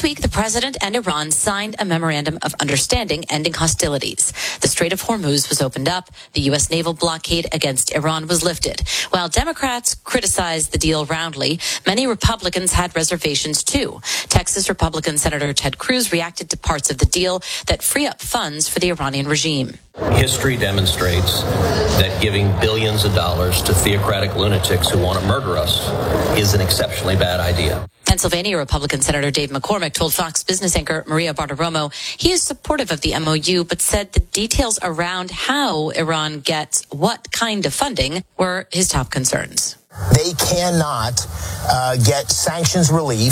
week, the president and Iran signed a memorandum of understanding ending hostilities. The Strait of Hormuz was opened up. The U.S. naval blockade against Iran was lifted. While Democrats criticized the deal roundly, many Republicans had reservations too. Texas Republican Senator Ted Cruz reacted to parts of the deal that free up funds for the Iranian regime. History demonstrates that giving billions of dollars to theocratic lunatics who want to murder us is an exceptionally bad idea. Pennsylvania Republican Senator Dave McCormick told Fox Business anchor Maria Bartiromo he is supportive of the MOU, but said the details around how Iran gets what kind of funding were his top concerns. They cannot get sanctions relief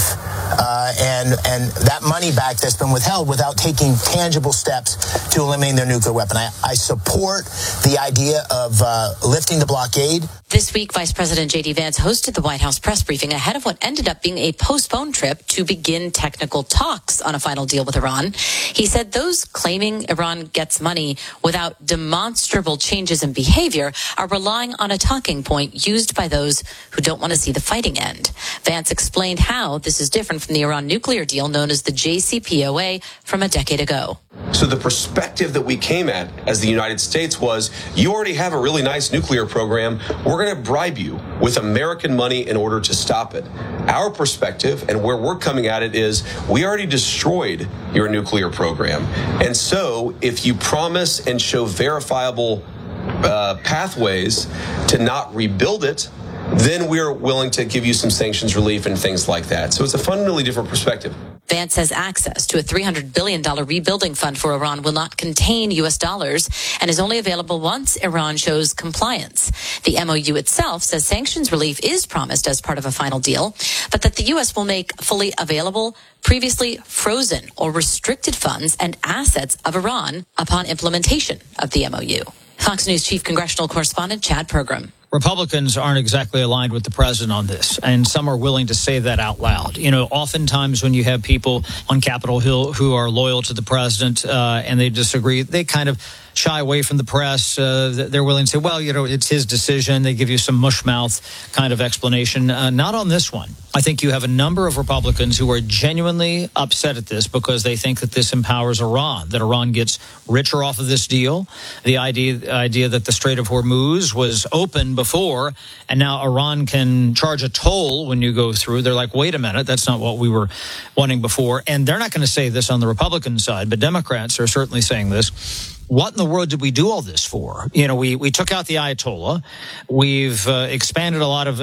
and that money back that's been withheld without taking tangible steps to eliminating their nuclear weapon. I support the idea of lifting the blockade. This week, Vice President J.D. Vance hosted the White House press briefing ahead of what ended up being a postponed trip to begin technical talks on a final deal with Iran. He said those claiming Iran gets money without demonstrable changes in behavior are relying on a talking point used by those who don't want to see the fighting end. Vance explained how this is different from the Iran nuclear deal known as the JCPOA from a decade ago. So the perspective that we came at as the United States was, you already have a really nice nuclear program. We're going to bribe you with American money in order to stop it. Our perspective and where we're coming at it is, we already destroyed your nuclear program. And so if you promise and show verifiable pathways to not rebuild it, then we're willing to give you some sanctions relief and things like that. So it's a fundamentally different perspective. Vance says access to a $300 billion rebuilding fund for Iran will not contain U.S. dollars and is only available once Iran shows compliance. The MOU itself says sanctions relief is promised as part of a final deal, but that the U.S. will make fully available previously frozen or restricted funds and assets of Iran upon implementation of the MOU. Fox News Chief Congressional Correspondent Chad Pergram. Republicans aren't exactly aligned with the president on this, and some are willing to say that out loud. You know, oftentimes when you have people on Capitol Hill who are loyal to the president and they disagree, they kind of shy away from the press. They're willing to say, well, you know, it's his decision. They give you some mushmouth kind of explanation. Not on this one. I think you have a number of Republicans who are genuinely upset at this because they think that this empowers Iran, that Iran gets richer off of this deal. The idea that the Strait of Hormuz was open before, and now Iran can charge a toll when you go through. They're like, wait a minute, that's not what we were wanting before. And they're not going to say this on the Republican side, but Democrats are certainly saying this. What in the world did we do all this for? You know, we took out the Ayatollah. We've expended a lot of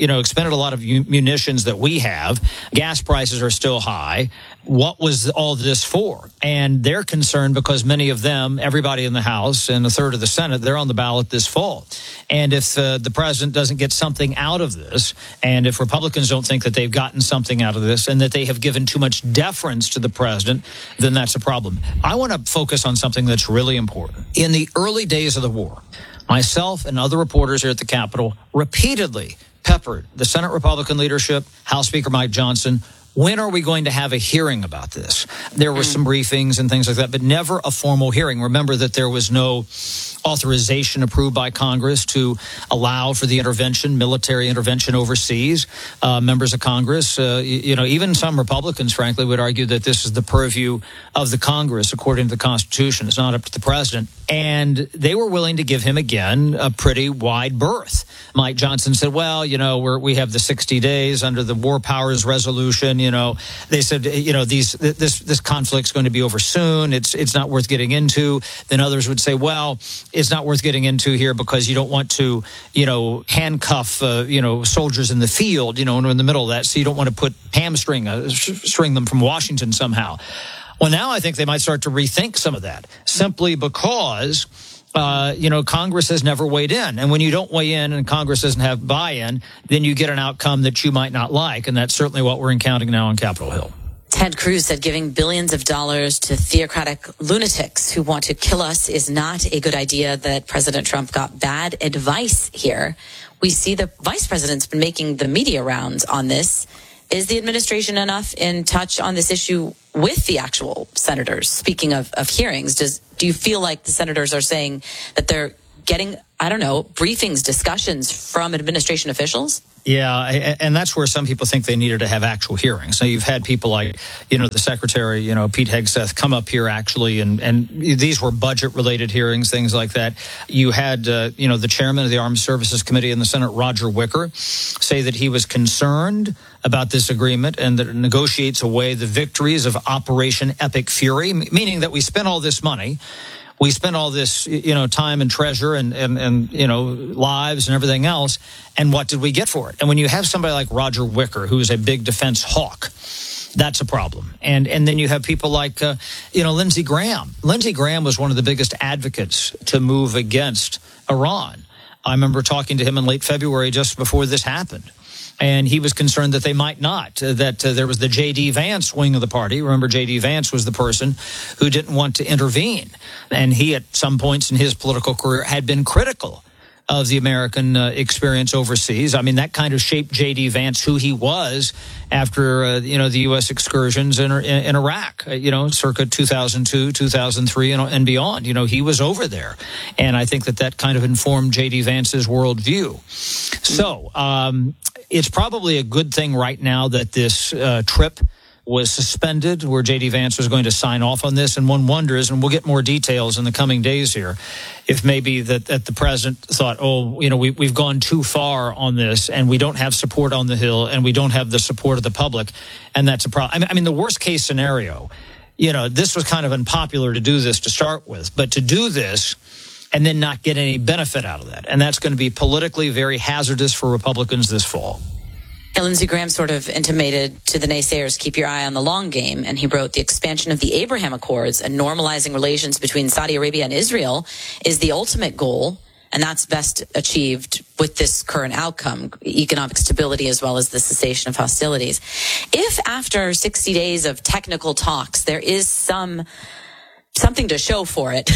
munitions that we have. Gas prices are still high. What was all this for? And they're concerned because many of them, everybody in the House and a third of the Senate, they're on the ballot this fall. And if the president doesn't get something out of this, and if Republicans don't think that they've gotten something out of this and that they have given too much deference to the president, then that's a problem. I want to focus on something that's really important. In the early days of the war, myself and other reporters here at the Capitol repeatedly peppered the Senate Republican leadership, House Speaker Mike Johnson. When are we going to have a hearing about this? There were some briefings and things like that, but never a formal hearing. Remember that there was no authorization approved by Congress to allow for the intervention, military intervention overseas. Members of Congress, even some Republicans, frankly, would argue that this is the purview of the Congress, according to the Constitution. It's not up to the president. And they were willing to give him, again, a pretty wide berth. Mike Johnson said, well, we have the 60 days under the War Powers Resolution. They said, this conflict's going to be over soon. It's not worth getting into. Then others would say, well, it's not worth getting into here because you don't want to, handcuff, soldiers in the field, in the middle of that. So you don't want to string them from Washington somehow. Well, now I think they might start to rethink some of that simply because Congress has never weighed in. And when you don't weigh in and Congress doesn't have buy-in, then you get an outcome that you might not like. And that's certainly what we're encountering now on Capitol Hill. Ted Cruz said giving billions of dollars to theocratic lunatics who want to kill us is not a good idea, that President Trump got bad advice here. We see the vice president's been making the media rounds on this. Is the administration enough in touch on this issue with the actual senators? Speaking of hearings, do you feel like the senators are saying that they're getting, briefings, discussions from administration officials? Yeah, and that's where some people think they needed to have actual hearings. So you've had people like, the Secretary, Pete Hegseth, come up here actually, and these were budget-related hearings, things like that. You had, the chairman of the Armed Services Committee in the Senate, Roger Wicker, say that he was concerned about this agreement and that it negotiates away the victories of Operation Epic Fury, meaning that we spent all this money. We spent all this, time and treasure and lives and everything else. And what did we get for it? And when you have somebody like Roger Wicker, who is a big defense hawk, that's a problem. And then you have people like, Lindsey Graham. Lindsey Graham was one of the biggest advocates to move against Iran. I remember talking to him in late February just before this happened. And he was concerned that they might not, that there was the J.D. Vance wing of the party. Remember, J.D. Vance was the person who didn't want to intervene. And he, at some points in his political career, had been critical of the American experience overseas. I mean, that kind of shaped J.D. Vance, who he was after, the U.S. excursions in Iraq, circa 2002, 2003, and beyond. He was over there. And I think that kind of informed J.D. Vance's worldview. So it's probably a good thing right now that this trip was suspended, where J.D. Vance was going to sign off on this. And one wonders, and we'll get more details in the coming days here, if maybe that the president thought, we've gone too far on this, and we don't have support on the Hill, and we don't have the support of the public, and that's a problem. I mean, the worst case scenario, this was kind of unpopular to do this to start with, but to do this and then not get any benefit out of that, and that's going to be politically very hazardous for Republicans this fall. Lindsey Graham sort of intimated to the naysayers, keep your eye on the long game. And he wrote, the expansion of the Abraham Accords and normalizing relations between Saudi Arabia and Israel is the ultimate goal. And that's best achieved with this current outcome, economic stability as well as the cessation of hostilities. If after 60 days of technical talks, there is something to show for it,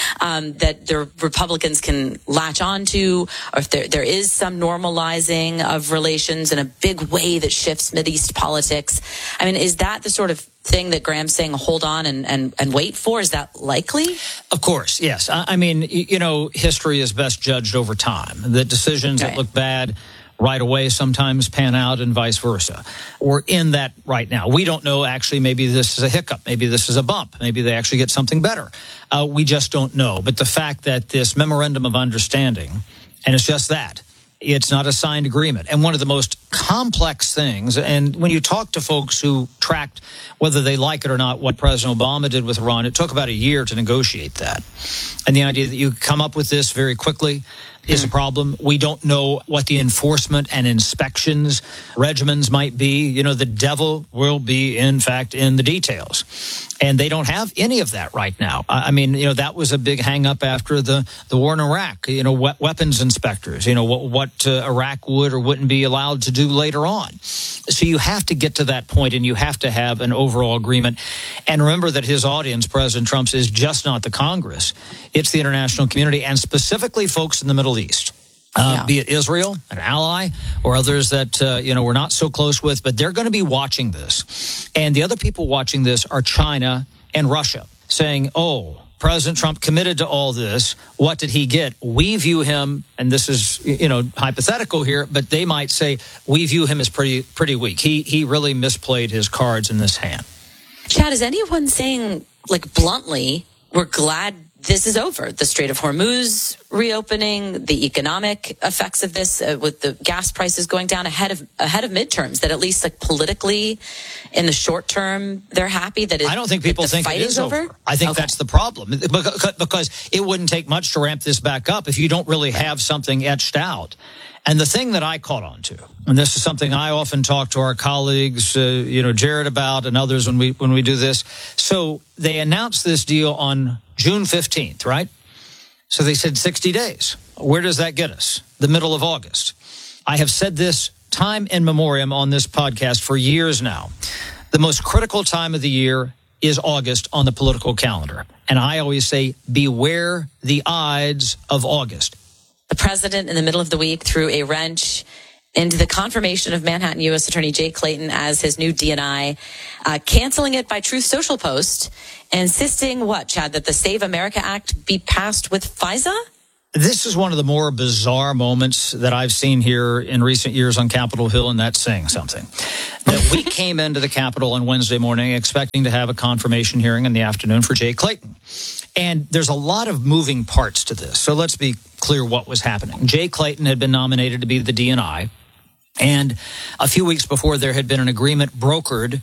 that the Republicans can latch on to, or if there is some normalizing of relations in a big way that shifts Mideast politics. I mean, is that the sort of thing that Graham's saying, hold on and wait for? Is that likely? Of course, yes. I mean, history is best judged over time. The decisions that look bad right away sometimes pan out and vice versa. We're in that right now. We don't know, actually, maybe this is a hiccup. Maybe this is a bump. Maybe they actually get something better. We just don't know. But the fact that this memorandum of understanding, and it's just that, it's not a signed agreement. And one of the most complex things, and when you talk to folks who tracked, whether they like it or not, what President Obama did with Iran, it took about a year to negotiate that. And the idea that you come up with this very quickly is a problem. We don't know what the enforcement and inspections regimens might be. The devil will be, in fact, in the details. And they don't have any of that right now. I mean, that was a big hang up after the war in Iraq, weapons inspectors, what Iraq would or wouldn't be allowed to do later on. So you have to get to that point, and you have to have an overall agreement. And remember that his audience, President Trump's, is just not the Congress. It's the international community, and specifically folks in the Middle East. Be it Israel, an ally, or others that, we're not so close with, but they're going to be watching this. And the other people watching this are China and Russia, saying, President Trump committed to all this. What did he get? We view him, and this is, hypothetical here, but they might say, we view him as pretty weak. He really misplayed his cards in this hand. Chad, is anyone saying, bluntly, we're glad this is over? The Strait of Hormuz reopening, the economic effects of this, with the gas prices going down ahead of midterms, that at least politically in the short term, they're happy that I don't think people think it is over. I think that's the problem, because it wouldn't take much to ramp this back up if you don't really have something etched out. And the thing that I caught on to, and this is something I often talk to our colleagues, Jared about, and others when we do this. So they announced this deal on June 15th, right? So they said 60 days. Where does that get us? The middle of August. I have said this time in memoriam on this podcast for years now. The most critical time of the year is August on the political calendar. And I always say, beware the Ides of August. The president, in the middle of the week, threw a wrench into the confirmation of Manhattan U.S. Attorney Jay Clayton as his new DNI, canceling it by Truth Social post, insisting, Chad, that the Save America Act be passed with FISA? This is one of the more bizarre moments that I've seen here in recent years on Capitol Hill, and that's saying something. That we came into the Capitol on Wednesday morning expecting to have a confirmation hearing in the afternoon for Jay Clayton. And there's a lot of moving parts to this. So let's be clear what was happening. Jay Clayton had been nominated to be the DNI. And a few weeks before, there had been an agreement brokered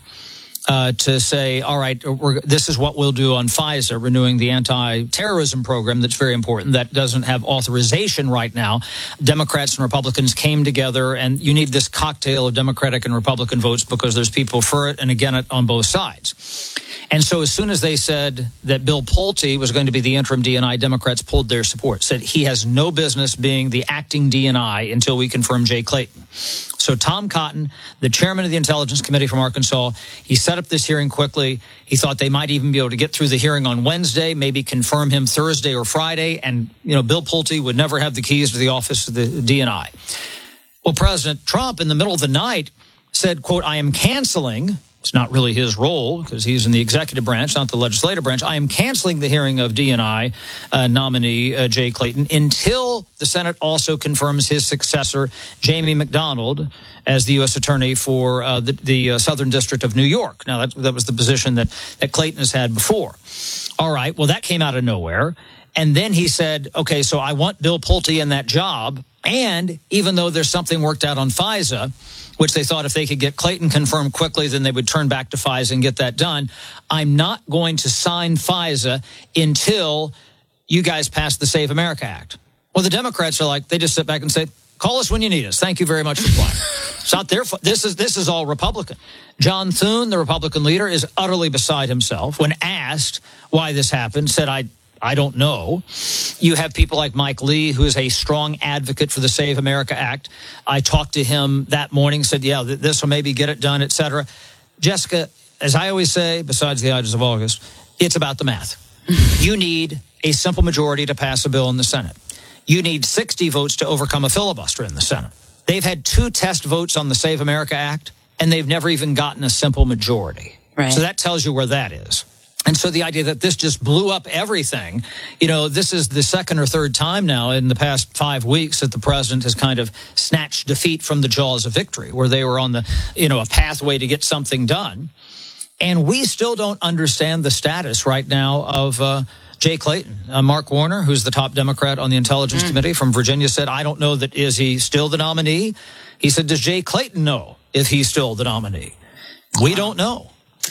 to say, all right, this is what we'll do on FISA, renewing the anti-terrorism program that's very important. That doesn't have authorization right now. Democrats and Republicans came together, and you need this cocktail of Democratic and Republican votes because there's people for it and against it on both sides. And so as soon as they said that Bill Pulte was going to be the interim DNI, Democrats pulled their support, said he has no business being the acting DNI until we confirm Jay Clayton. So Tom Cotton, the chairman of the Intelligence Committee from Arkansas, he set up this hearing quickly. He thought they might even be able to get through the hearing on Wednesday, maybe confirm him Thursday or Friday. And, Bill Pulte would never have the keys to the office of the DNI. Well, President Trump, in the middle of the night, said, quote, I am canceling. It's not really his role because he's in the executive branch, not the legislative branch. I am canceling the hearing of DNI nominee Jay Clayton until the Senate also confirms his successor, Jamie McDonald, as the U.S. attorney for the Southern District of New York. Now, that was the position that Clayton has had before. All right, well, that came out of nowhere. And then he said, okay, so I want Bill Pulte in that job. And even though there's something worked out on FISA, which they thought if they could get Clayton confirmed quickly, then they would turn back to FISA and get that done. I'm not going to sign FISA until you guys pass the Save America Act. Well, the Democrats are like, they just sit back and say, call us when you need us. Thank you very much for playing. It's not their fault. This is all Republican. John Thune, the Republican leader, is utterly beside himself. When asked why this happened, said, I don't know. You have people like Mike Lee, who is a strong advocate for the Save America Act. I talked to him that morning, said, yeah, this will maybe get it done, et cetera. Jessica, as I always say, besides the Ides of August, it's about the math. You need a simple majority to pass a bill in the Senate. You need 60 votes to overcome a filibuster in the Senate. They've had 2 test votes on the Save America Act, and they've never even gotten a simple majority. Right. So that tells you where that is. And so the idea that this just blew up everything, this is the second or third time now in the past 5 weeks that the president has kind of snatched defeat from the jaws of victory, where they were on the, a pathway to get something done. And we still don't understand the status right now of Jay Clayton. Mark Warner, who's the top Democrat on the Intelligence Committee from Virginia, said, I don't know that is he still the nominee. He said, does Jay Clayton know if he's still the nominee? We don't know.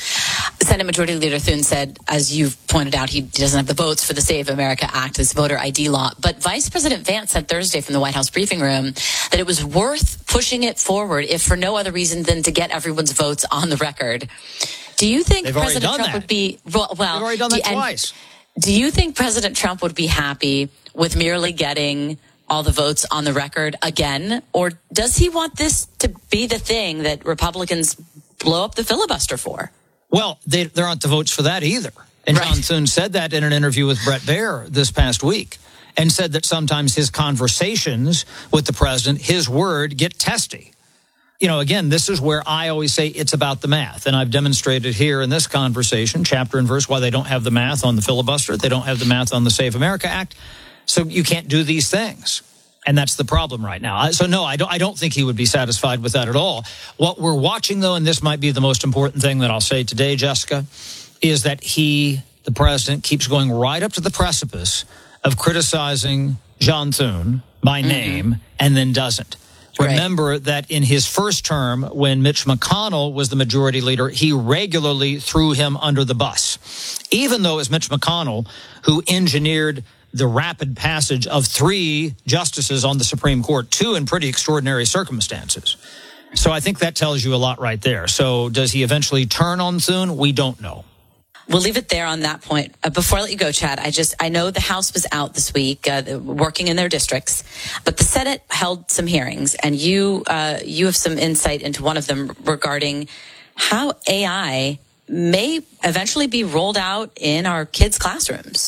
Senate Majority Leader Thune said, as you've pointed out, he doesn't have the votes for the Save America Act, this voter ID law. But Vice President Vance said Thursday from the White House briefing room that it was worth pushing it forward, if for no other reason than to get everyone's votes on the record. Do you think President Trump would be... Well, they've already done that twice. Do you think President Trump would be happy with merely getting all the votes on the record again? Or does he want this to be the thing that Republicans blow up the filibuster for? Well, there aren't the votes for that either. And right. John Thune said that in an interview with Bret Baier this past week, and said that sometimes his conversations with the president, his word, get testy. Again, this is where I always say it's about the math. And I've demonstrated here in this conversation, chapter and verse, why they don't have the math on the filibuster. They don't have the math on the Save America Act. So you can't do these things. And that's the problem right now. So, no, I don't think he would be satisfied with that at all. What we're watching, though, and this might be the most important thing that I'll say today, Jessica, is that the president, keeps going right up to the precipice of criticizing John Thune by name and then doesn't. Right. Remember that in his first term, when Mitch McConnell was the majority leader, he regularly threw him under the bus, even though it was Mitch McConnell who engineered the rapid passage of 3 justices on the Supreme Court, 2 in pretty extraordinary circumstances. So I think that tells you a lot right there. So does he eventually turn on Thune? We don't know. We'll leave it there on that point. Before I let you go, Chad, I know the House was out this week working in their districts, but the Senate held some hearings, and you have some insight into one of them regarding how AI may eventually be rolled out in our kids' classrooms.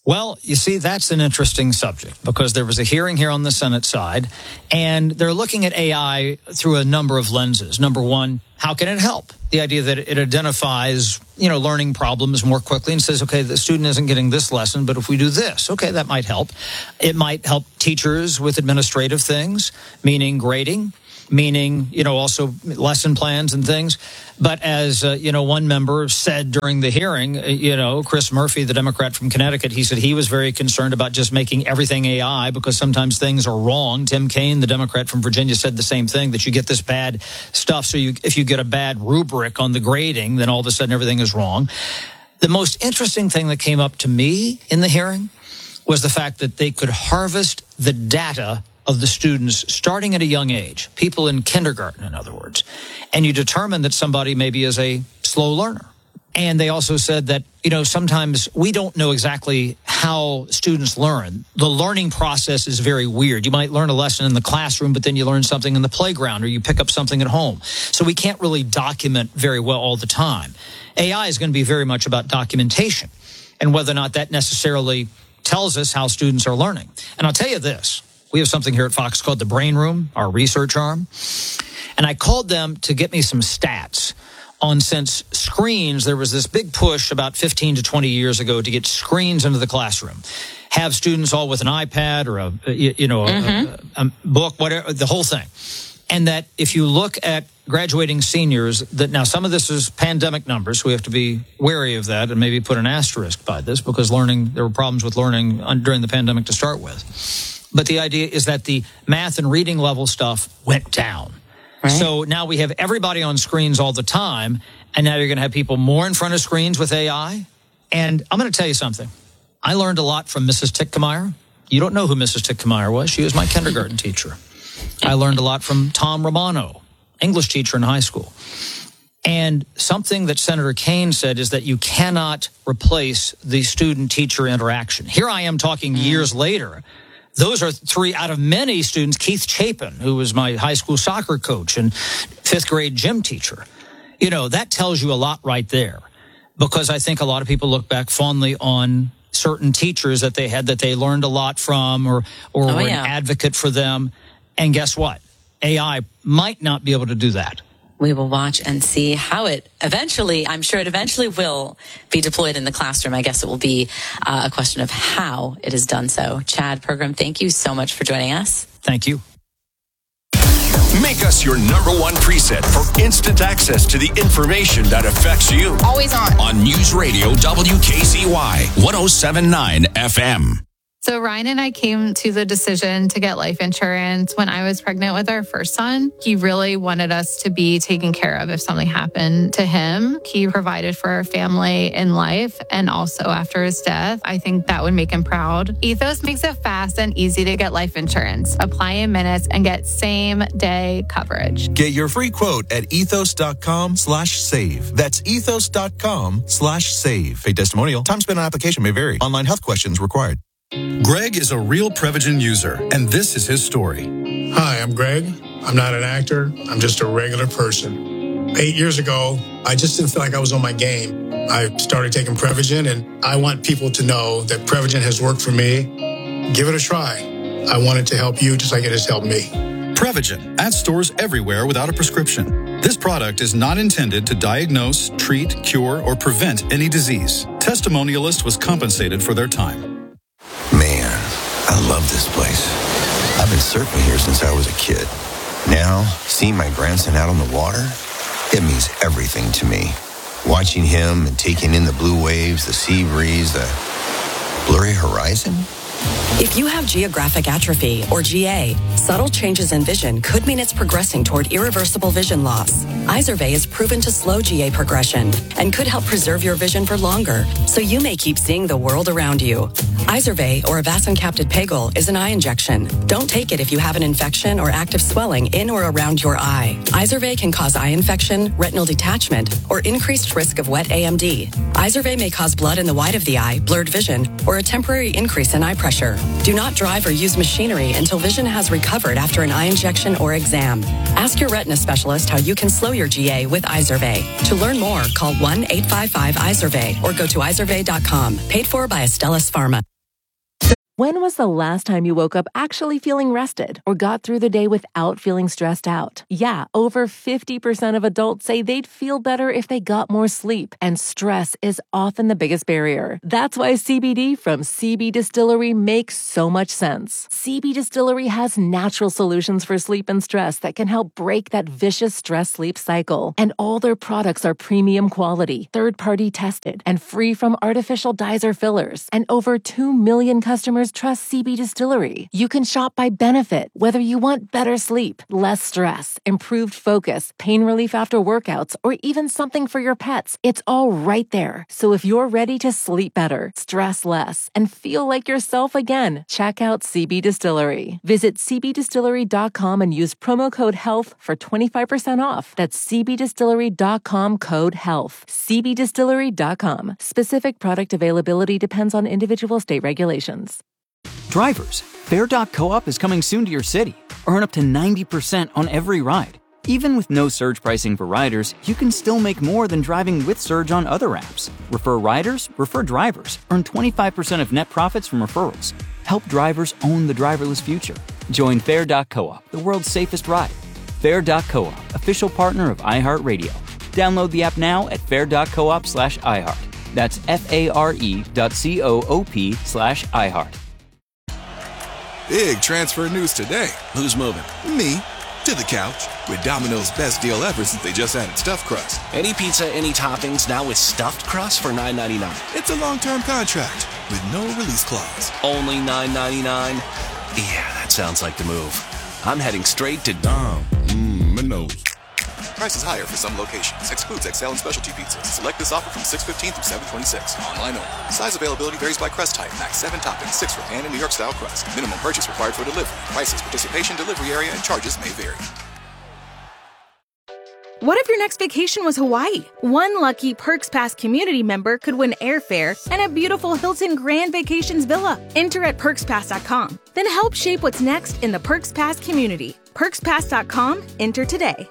Well, you see, that's an interesting subject because there was a hearing here on the Senate side, and they're looking at AI through a number of lenses. Number one, how can it help? The idea that it identifies, learning problems more quickly and says, okay, the student isn't getting this lesson, but if we do this, okay, that might help. It might help teachers with administrative things, meaning grading, meaning, also lesson plans and things. But as, one member said during the hearing, Chris Murphy, the Democrat from Connecticut, he said he was very concerned about just making everything AI because sometimes things are wrong. Tim Kaine, the Democrat from Virginia, said the same thing, that you get this bad stuff. So if you get a bad rubric on the grading, then all of a sudden everything is wrong. The most interesting thing that came up to me in the hearing was the fact that they could harvest the data of the students starting at a young age, people in kindergarten, in other words, and you determine that somebody maybe is a slow learner. And they also said that, sometimes we don't know exactly how students learn. The learning process is very weird. You might learn a lesson in the classroom, but then you learn something in the playground or you pick up something at home. So we can't really document very well all the time. AI is going to be very much about documentation and whether or not that necessarily tells us how students are learning. And I'll tell you this. We have something here at Fox called the Brain Room, our research arm. And I called them to get me some stats on, since screens, there was this big push about 15 to 20 years ago to get screens into the classroom. Have students all with an iPad or a book, whatever, the whole thing. And that if you look at graduating seniors, that now some of this is pandemic numbers, so we have to be wary of that and maybe put an asterisk by this because there were problems with learning during the pandemic to start with. But the idea is that the math and reading level stuff went down. Right. So now we have everybody on screens all the time, and now you're going to have people more in front of screens with AI. And I'm going to tell you something. I learned a lot from Mrs. Tickmeyer. You don't know who Mrs. Tickmeyer was. She was my kindergarten teacher. I learned a lot from Tom Romano, English teacher in high school. And something that Senator Kaine said is that you cannot replace the student-teacher interaction. Here I am talking years later. Those are three out of many students. Keith Chapin, who was my high school soccer coach and fifth grade gym teacher. That tells you a lot right there, because I think a lot of people look back fondly on certain teachers that they had that they learned a lot from or were an advocate for them. And guess what? AI might not be able to do that. We will watch and see how I'm sure it eventually will be deployed in the classroom. I guess it will be a question of how it is done so. Chad Pergram, thank you so much for joining us. Thank you. Make us your #1 preset for instant access to the information that affects you. Always on News Radio WKZY 107.9 FM. So Ryan and I came to the decision to get life insurance when I was pregnant with our first son. He really wanted us to be taken care of if something happened to him. He provided for our family in life and also after his death. I think that would make him proud. Ethos makes it fast and easy to get life insurance. Apply in minutes and get same-day coverage. Get your free quote at ethos.com/save. That's ethos.com/save. A testimonial. Time spent on application may vary. Online health questions required. Greg is a real Prevagen user, and this is his story. Hi, I'm Greg. I'm not an actor. I'm just a regular person. 8 years ago, I just didn't feel like I was on my game. I started taking Prevagen, and I want people to know that Prevagen has worked for me. Give it a try. I want it to help you just like it has helped me. Prevagen, at stores everywhere without a prescription. This product is not intended to diagnose, treat, cure, or prevent any disease. Testimonialist was compensated for their time. Man, I love this place. I've been surfing here since I was a kid. Now, seeing my grandson out on the water, it means everything to me. Watching him and taking in the blue waves, the sea breeze, the blurry horizon. If you have geographic atrophy, or GA, subtle changes in vision could mean it's progressing toward irreversible vision loss. Izervay is proven to slow GA progression and could help preserve your vision for longer, so you may keep seeing the world around you. Izervay, or avacincaptad pegol, is an eye injection. Don't take it if you have an infection or active swelling in or around your eye. Izervay can cause eye infection, retinal detachment, or increased risk of wet AMD. Izervay may cause blood in the white of the eye, blurred vision, or a temporary increase in eye pressure. Do not drive or use machinery until vision has recovered after an eye injection or exam. Ask your retina specialist how you can slow your GA with Izervay. To learn more, call 1-855-IZERVAY or go to izervay.com. Paid for by Astellas Pharma. When was the last time you woke up actually feeling rested or got through the day without feeling stressed out? Yeah, over 50% of adults say they'd feel better if they got more sleep, and stress is often the biggest barrier. That's why CBD from CB Distillery makes so much sense. CB Distillery has natural solutions for sleep and stress that can help break that vicious stress-sleep cycle. And all their products are premium quality, third-party tested, and free from artificial dyes or fillers. And over 2 million customers trust CB Distillery. You can shop by benefit, whether you want better sleep, less stress, improved focus, pain relief after workouts, or even something for your pets. It's all right there. So if you're ready to sleep better, stress less, and feel like yourself again, check out CB Distillery. Visit cbdistillery.com and use promo code HEALTH for 25% off. That's cbdistillery.com, code HEALTH. cbdistillery.com. Specific product availability depends on individual state regulations. Drivers, Fare.coop is coming soon to your city. Earn up to 90% on every ride. Even with no surge pricing for riders, you can still make more than driving with Surge on other apps. Refer riders, refer drivers. Earn 25% of net profits from referrals. Help drivers own the driverless future. Join Fare.coop, the world's safest ride. Fare.coop, official partner of iHeartRadio. Download the app now at fare.coop/iHeart. That's FARE.coop/iHeart. Big transfer news today. Who's moving? Me. To the couch. With Domino's best deal ever since they just added stuffed crust. Any pizza, any toppings, now with stuffed crust for $9.99. It's a long-term contract with no release clause. Only $9.99? Yeah, that sounds like the move. I'm heading straight to Domino's. Prices higher for some locations. Excludes XL and specialty pizzas. Select this offer from 6/15 through 7/26. Online only. Size availability varies by crust type. Max 7 toppings, 6 for pan and New York style crust. Minimum purchase required for delivery. Prices, participation, delivery area, and charges may vary. What if your next vacation was Hawaii? One lucky Perks Pass community member could win airfare and a beautiful Hilton Grand Vacations villa. Enter at PerksPass.com. Then help shape what's next in the Perks Pass community. PerksPass.com. Enter today.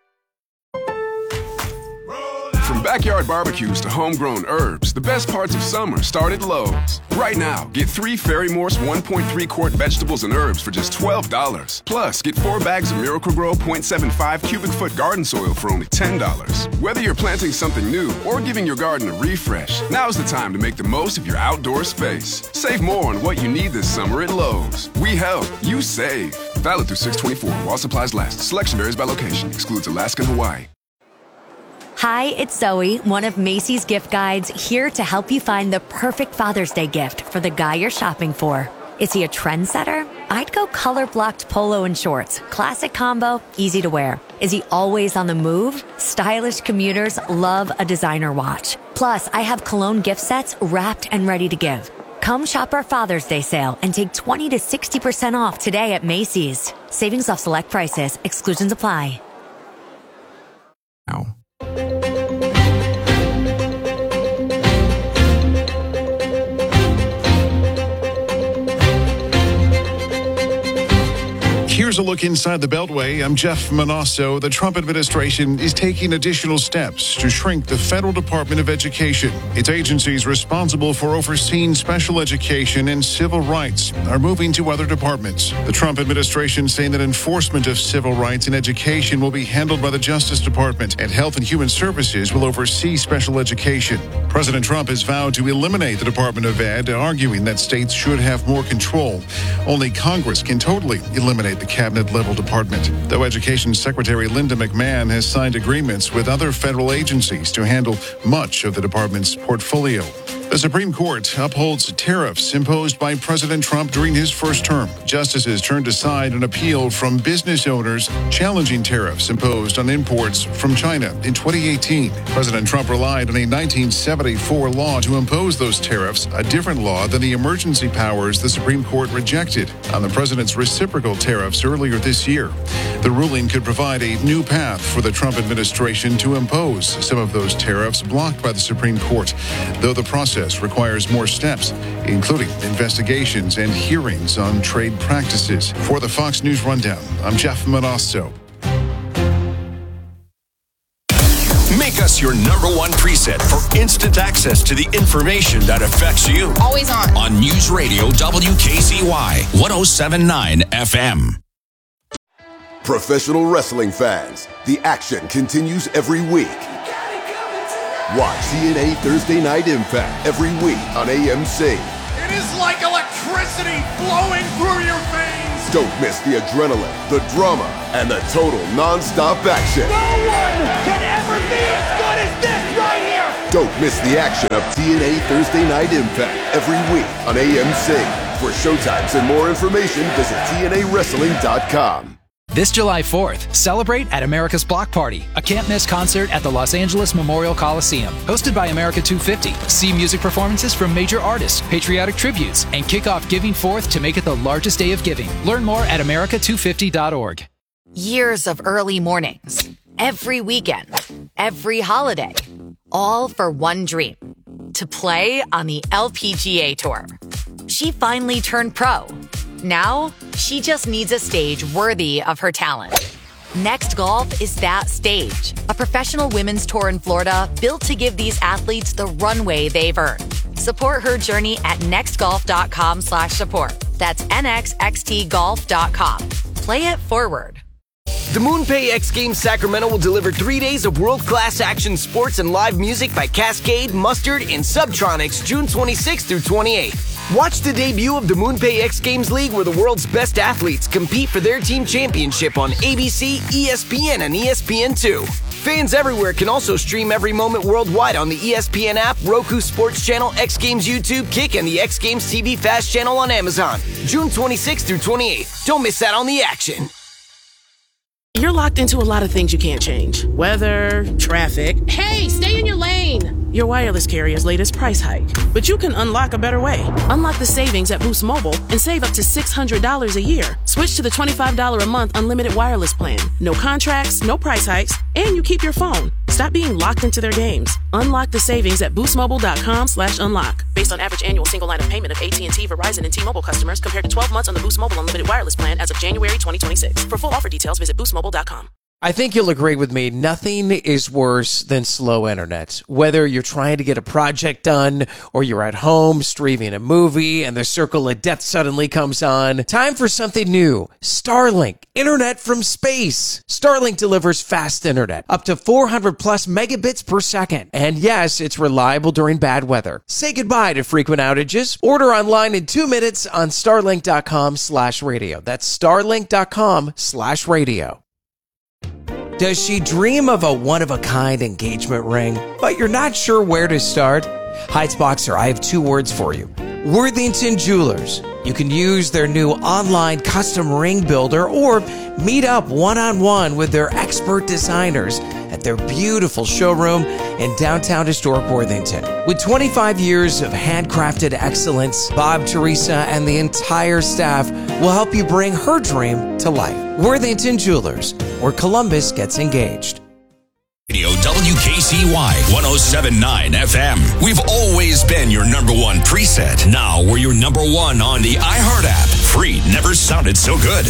From backyard barbecues to homegrown herbs, the best parts of summer start at Lowe's. Right now, get 3 Ferry-Morse 1.3-quart vegetables and herbs for just $12. Plus, get 4 bags of Miracle-Gro 0.75 cubic foot garden soil for only $10. Whether you're planting something new or giving your garden a refresh, now's the time to make the most of your outdoor space. Save more on what you need this summer at Lowe's. We help, you save. Valid through 6/24 while supplies last. Selection varies by location. Excludes Alaska and Hawaii. Hi, it's Zoe, one of Macy's gift guides, here to help you find the perfect Father's Day gift for the guy you're shopping for. Is he a trendsetter? I'd go color-blocked polo and shorts. Classic combo, easy to wear. Is he always on the move? Stylish commuters love a designer watch. Plus, I have cologne gift sets wrapped and ready to give. Come shop our Father's Day sale and take 20 to 60% off today at Macy's. Savings off select prices. Exclusions apply. Now. Here's a look inside the Beltway. I'm Jeff Manasso. The Trump administration is taking additional steps to shrink the Federal Department of Education. Its agencies responsible for overseeing special education and civil rights are moving to other departments. The Trump administration saying that enforcement of civil rights in education will be handled by the Justice Department, and Health and Human Services will oversee special education. President Trump has vowed to eliminate the Department of Ed, arguing that states should have more control. Only Congress can totally eliminate the cabinet-level department, though Education Secretary Linda McMahon has signed agreements with other federal agencies to handle much of the department's portfolio. The Supreme Court upholds tariffs imposed by President Trump during his first term. Justices turned aside an appeal from business owners challenging tariffs imposed on imports from China in 2018. President Trump relied on a 1974 law to impose those tariffs, a different law than the emergency powers the Supreme Court rejected on the president's reciprocal tariffs earlier this year. The ruling could provide a new path for the Trump administration to impose some of those tariffs blocked by the Supreme Court, though the process requires more steps, including investigations and hearings on trade practices. For the Fox News Rundown, I'm Jeff Manasso. Make us your number one preset for instant access to the information that affects you. Always on. On News Radio WKZY 107.9 FM. Professional wrestling fans, the action continues every week. Watch TNA Thursday Night Impact every week on AMC. It is like electricity flowing through your veins. Don't miss the adrenaline, the drama, and the total non-stop action. No one can ever be as good as this right here. Don't miss the action of TNA Thursday Night Impact every week on AMC. For showtimes and more information, visit TNAWrestling.com. This July 4th, celebrate at America's Block Party, a can't-miss concert at the Los Angeles Memorial Coliseum. Hosted by America 250. See music performances from major artists, patriotic tributes, and kick off Giving Forth to make it the largest day of giving. Learn more at america250.org. Years of early mornings, every weekend, every holiday, all for one dream, to play on the LPGA Tour. She finally turned pro. Now, she just needs a stage worthy of her talent. Next Golf is that stage. A professional women's tour in Florida built to give these athletes the runway they've earned. Support her journey at nextgolf.com/support. That's nxxtgolf.com. Play it forward. The MoonPay X Games Sacramento will deliver 3 days of world-class action sports and live music by Cascade, Mustard, and Subtronics June 26th through 28th. Watch the debut of the MoonPay X Games League, where the world's best athletes compete for their team championship on ABC, ESPN, and ESPN2. Fans everywhere can also stream every moment worldwide on the ESPN app, Roku Sports Channel, X Games YouTube, Kick, and the X Games TV Fast channel on Amazon. June 26th through 28th. Don't miss out on the action. You're locked into a lot of things you can't change. Weather, traffic. Hey, stay in your lane! Your wireless carrier's latest price hike. But you can unlock a better way. Unlock the savings at Boost Mobile and save up to $600 a year. Switch to the $25 a month unlimited wireless plan. No contracts, no price hikes, and you keep your phone. Stop being locked into their games. Unlock the savings at boostmobile.com/unlock. Based on average annual single line of payment of AT&T, Verizon, and T-Mobile customers compared to 12 months on the Boost Mobile unlimited wireless plan as of January 2026. For full offer details, visit boostmobile.com. I think you'll agree with me. Nothing is worse than slow internet. Whether you're trying to get a project done or you're at home streaming a movie and the circle of death suddenly comes on. Time for something new. Starlink. Internet from space. Starlink delivers fast internet. Up to 400 plus megabits per second. And yes, it's reliable during bad weather. Say goodbye to frequent outages. Order online in 2 minutes on starlink.com/radio. That's starlink.com/radio. Does she dream of a one-of-a-kind engagement ring, but you're not sure where to start? Heights Boxer, I have 2 words for you. Worthington Jewelers. You can use their new online custom ring builder or meet up one-on-one with their expert designers at their beautiful showroom in downtown historic Worthington. With 25 years of handcrafted excellence, Bob, Teresa, and the entire staff will help you bring her dream to life. Worthington Jewelers, where Columbus gets engaged. Radio WKZY 107.9 FM. We've always been your number one preset. Now we're your number one on the iHeart app. Free never sounded so good.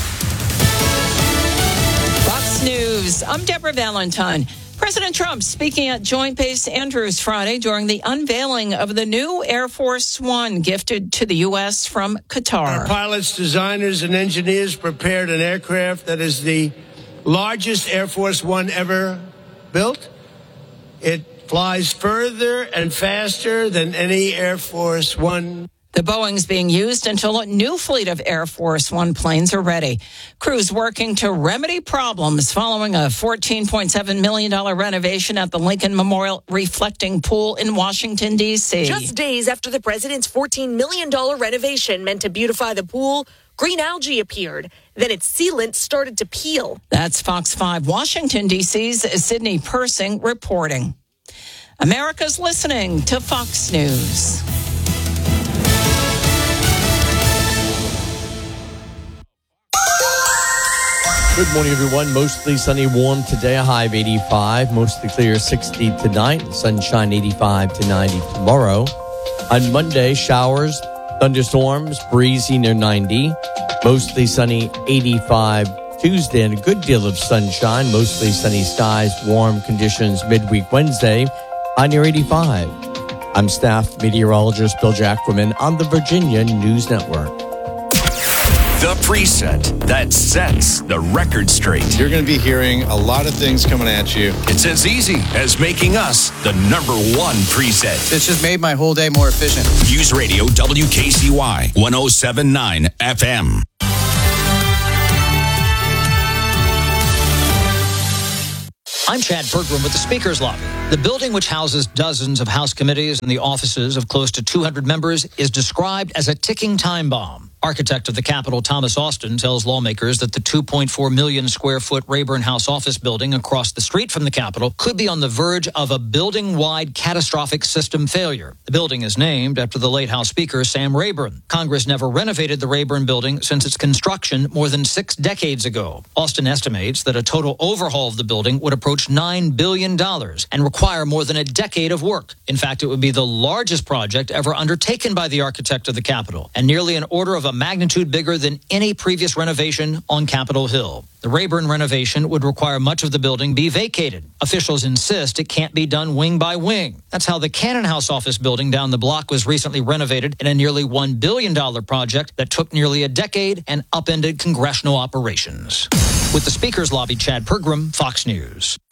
Fox News. I'm Deborah Valentine. President Trump speaking at Joint Base Andrews Friday during the unveiling of the new Air Force One gifted to the U.S. from Qatar. Our pilots, designers, and engineers prepared an aircraft that is the largest Air Force One ever built. It flies further and faster than any Air Force One. The Boeing's being used until a new fleet of Air Force One planes are ready. Crews working to remedy problems following a $14.7 million renovation at the Lincoln Memorial Reflecting Pool in Washington, D.C. Just days after the president's $14 million renovation meant to beautify the pool, green algae appeared. Then its sealant started to peel. That's Fox 5 Washington, D.C.'s Sydney Persing reporting. America's listening to Fox News. Good morning, everyone. Mostly sunny, warm today, a high of 85. Mostly clear, 60 tonight. Sunshine, 85 to 90 tomorrow. On Monday, showers, thunderstorms, breezy near 90. Mostly sunny, 85 Tuesday, and a good deal of sunshine. Mostly sunny skies, warm conditions midweek Wednesday, high near 85. I'm staff meteorologist Bill Jacquemin on the Virginia News Network. The preset that sets the record straight. You're going to be hearing a lot of things coming at you. It's as easy as making us the number one preset. This just made my whole day more efficient. News Radio WKCY 107.9 FM. I'm Chad Bergram with the Speaker's Lobby. The building, which houses dozens of House committees and the offices of close to 200 members, is described as a ticking time bomb. Architect of the Capitol, Thomas Austin, tells lawmakers that the 2.4 million square foot Rayburn House office building across the street from the Capitol could be on the verge of a building-wide catastrophic system failure. The building is named after the late House Speaker, Sam Rayburn. Congress never renovated the Rayburn building since its construction more than 6 decades ago. Austin estimates that a total overhaul of the building would approach $9 billion and require more than a decade of work. In fact, it would be the largest project ever undertaken by the architect of the Capitol, and nearly an order of a magnitude bigger than any previous renovation on Capitol Hill. The Rayburn renovation would require much of the building be vacated. Officials insist it can't be done wing by wing. That's how the Cannon House office building down the block was recently renovated in a nearly $1 billion project that took nearly a decade and upended congressional operations. With the Speaker's Lobby, Chad Pergram, Fox News.